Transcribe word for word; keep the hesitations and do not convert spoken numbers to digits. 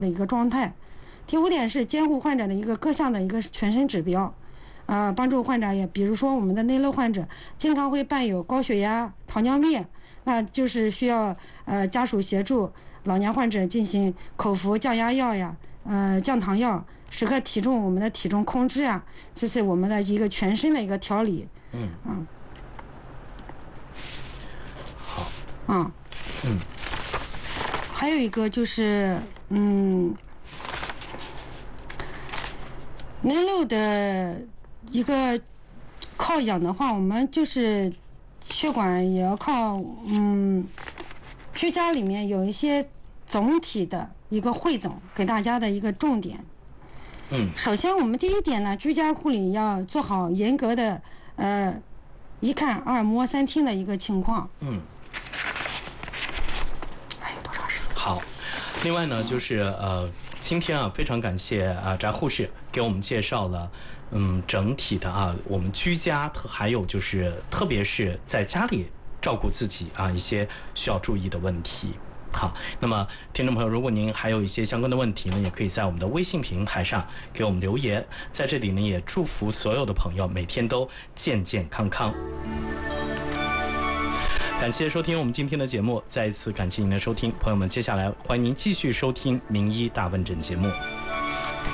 的一个状态。第五点是监护患者的一个各项的一个全身指标，啊、呃，帮助患者也，比如说我们的内瘘患者经常会伴有高血压、糖尿病，那就是需要呃家属协助老年患者进行口服降压药呀，呃降糖药，时刻体重我们的体重控制啊，这是我们的一个全身的一个调理。 嗯嗯， 好， 嗯嗯， 还有一个就是嗯。内瘘的一个靠养的话，我们就是血管也要靠嗯，居家里面有一些总体的一个汇总，给大家的一个重点。 嗯， 首先我们第一点呢，居家护理要做好严格的呃一看二摸三听的一个情况。 嗯， 还有多长时间？ 好，另外呢，就是呃。今天啊，非常感谢啊翟护士给我们介绍了，嗯，整体的啊，我们居家还有就是特别是在家里照顾自己啊一些需要注意的问题。好，那么听众朋友，如果您还有一些相关的问题呢，也可以在我们的微信平台上给我们留言。在这里呢，也祝福所有的朋友每天都健健康康。感谢收听我们今天的节目，再一次感谢您的收听，朋友们，接下来欢迎您继续收听名医大问诊节目。